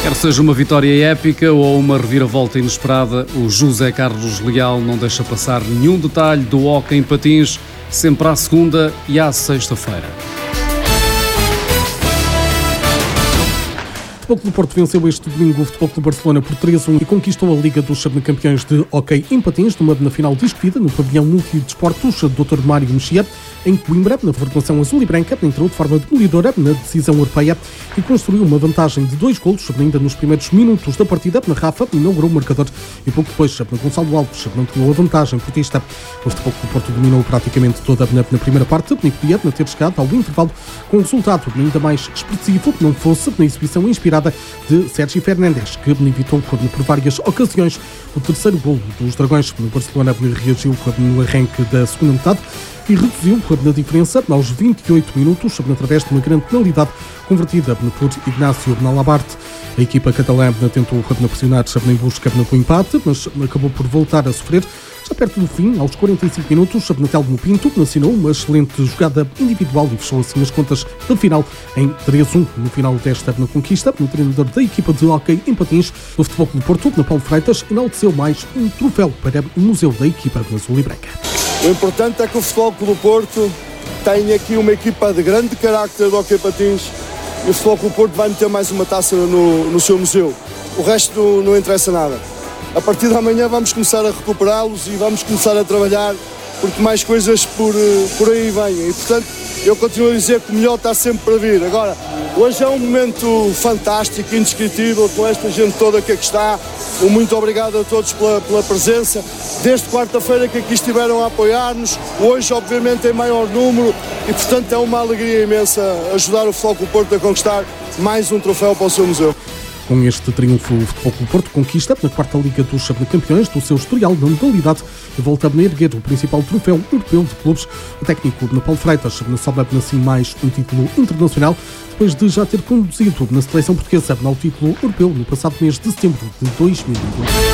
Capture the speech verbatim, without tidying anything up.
Quer seja uma vitória épica ou uma reviravolta inesperada, o José Carlos Leal não deixa passar nenhum detalhe do hóquei em patins, sempre à segunda e à sexta-feira. O Futebol Clube do Porto venceu este domingo o Futebol Clube Barcelona por três a um e conquistou a Liga dos Campeões de hóquei em patins, numa na final discutida no pavilhão multidesportos doutor Mário Mexia, em Coimbra, na formação azul e branca, entrou de forma demolidora na decisão europeia e construiu uma vantagem de dois golos, ainda nos primeiros minutos da partida. Na Rafa inaugurou o marcador e pouco depois, na Gonçalo Alves, não tomou a vantagem portista. O Futebol Clube do Porto dominou praticamente toda na, na primeira parte e podia na ter chegado ao intervalo com um resultado ainda mais expressivo, não fosse na exibição inspirada de Sérgio Fernandes, que evitou por várias ocasiões o terceiro golo dos Dragões. No Barcelona reagiu no arranque da segunda metade e reduziu na diferença aos vinte e oito minutos, através de uma grande penalidade convertida por Ignacio Nalabarte. A equipa catalã tentou pressionar em busca do empate, mas acabou por voltar a sofrer. Já perto do fim, aos quarenta e cinco minutos, Telmo Pinto assinou uma excelente jogada individual e fechou assim as contas da final em três a um. No final desta conquista, o treinador da equipa de hóquei em patins do Futebol Clube do Porto, Paulo Freitas, enalteceu mais um troféu para o museu da equipa azul e branca. O importante é que o Futebol Clube do Porto tem aqui uma equipa de grande carácter de hóquei patins e o Futebol Clube do Porto vai meter mais uma taça no, no seu museu. O resto não, não interessa nada. A partir de amanhã vamos começar a recuperá-los e vamos começar a trabalhar porque mais coisas por, por aí vêm. E, portanto, eu continuo a dizer que o melhor está sempre para vir. Agora, hoje é um momento fantástico, indescritível, com esta gente toda que aqui está. Um muito obrigado a todos pela, pela presença. Desde quarta-feira que aqui estiveram a apoiar-nos, hoje, obviamente, em maior número. E, portanto, é uma alegria imensa ajudar o Futebol Clube do Porto a conquistar mais um troféu para o seu museu. Com este triunfo, o Futebol Clube do Porto conquista na quarta Liga dos Campeões do seu historial na modalidade e volta a erguer o principal troféu europeu de clubes. O técnico Paulo Freitas sobe assim mais um título internacional, depois de já ter conduzido na seleção portuguesa ao título europeu no passado mês de setembro de dois mil e vinte.